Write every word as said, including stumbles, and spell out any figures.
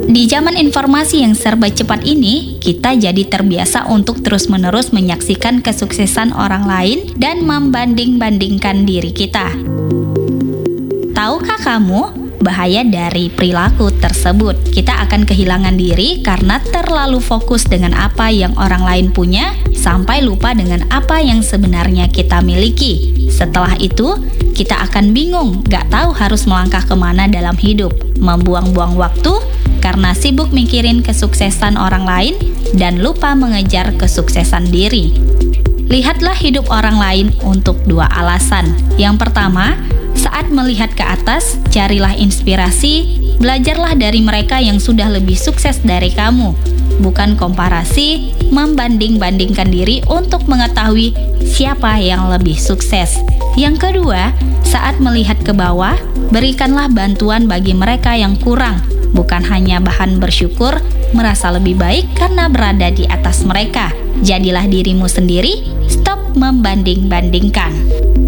Di zaman informasi yang serba cepat ini, kita jadi terbiasa untuk terus-menerus menyaksikan kesuksesan orang lain dan membanding-bandingkan diri kita. Tahukah kamu bahaya dari perilaku tersebut? Kita akan kehilangan diri karena terlalu fokus dengan apa yang orang lain punya, sampai lupa dengan apa yang sebenarnya kita miliki. Setelah itu, kita akan bingung, gak tahu harus melangkah kemana dalam hidup, membuang-buang waktu karena sibuk mikirin kesuksesan orang lain dan lupa mengejar kesuksesan diri. Lihatlah hidup orang lain untuk dua alasan. Yang pertama, saat melihat ke atas, carilah inspirasi, belajarlah dari mereka yang sudah lebih sukses dari kamu. Bukan komparasi, membanding-bandingkan diri untuk mengetahui siapa yang lebih sukses. Yang kedua, saat melihat ke bawah, berikanlah bantuan bagi mereka yang kurang. Bukan hanya bahan bersyukur, merasa lebih baik karena berada di atas mereka. Jadilah dirimu sendiri, stop membanding-bandingkan.